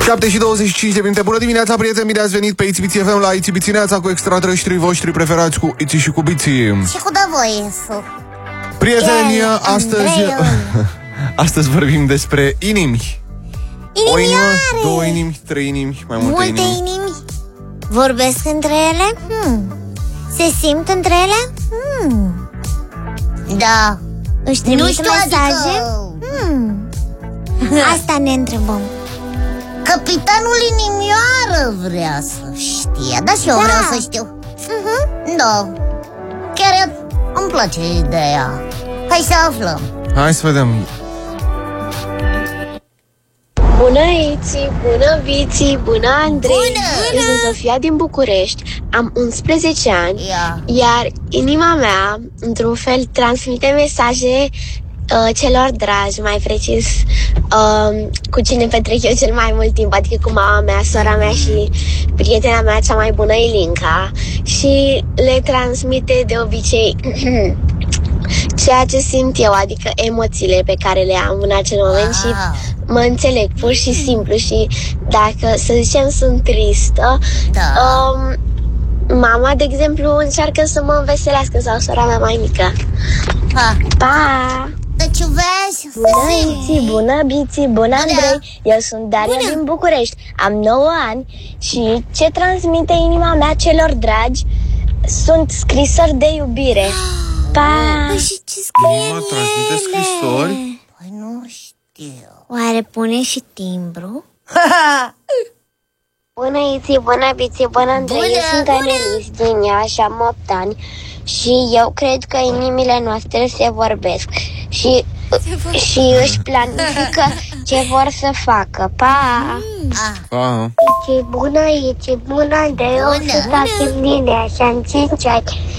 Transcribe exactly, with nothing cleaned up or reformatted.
șapte și douăzeci și cinci de minute. Bună dimineața, prieteni, bine ați venit pe It's Biții F M la It's Bițineața cu extraterestrii voștri preferați, cu Iți și cu Biții. Și cu The Voice. Prieteni, astăzi Astăzi vorbim despre inimi. O inimă, două inimi, trei inimi, mai multe, multe inimi. inimi. Vorbesc între ele? Hmm. Se simt între ele? Hmm. Da. Își trimit Nu știu, mesaje? adică... Hmm. Asta ne întrebăm. Capitanul inimioară vrea să știe. Da, și eu Da. vreau să știu. uh-huh. Da. Chiar îmi place ideea. Hai să aflăm. Hai să vedem. Bună, Iți, bună, Viții, bună, Andrei. Bună! Eu sunt Sofia din București, am unsprezece ani, Ia. iar inima mea, într-un fel, transmite mesaje uh, celor dragi, mai precis uh, cu cine petrec eu cel mai mult timp, adică cu mama mea, sora mea și prietena mea cea mai bună, Ilinca, și le transmite de obicei ceea ce simt eu, adică emoțiile pe care le am în acel moment. Wow. Și mă înțeleg, pur și simplu. Și dacă, să zicem, sunt tristă, Da. um, mama, de exemplu, încearcă să mă înveselească, sau sora mea mai mică. Pa. Pa! Deci vezi? Bună, Iți, bună, Biții, bună, Andrei. Eu sunt Daria Bună. din București, am nouă ani și ce transmite inima mea celor dragi sunt scrisori de iubire. Pa! Păi și ce scrie Mama în transmite ele? scrisori? Păi nu știu. Oare pune și timbru? Bună, Iți, bună, Biții, bună, Andrei. Bună, Eu sunt bună. Anelis din Iași, am opt ani și eu cred că inimile noastre se vorbesc și, și își planifică ce vor să facă. Pa! Ah. Pa. Iți, bună, Iți, bună, Andrei. Eu Bună. sunt Achim din Iași, am cinci ani